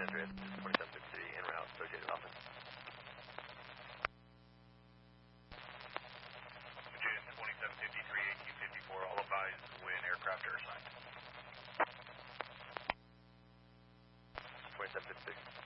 Andreas, 2753 en route, associated office. Agent 2753, AQ54, all advised when aircraft are assigned. 2756.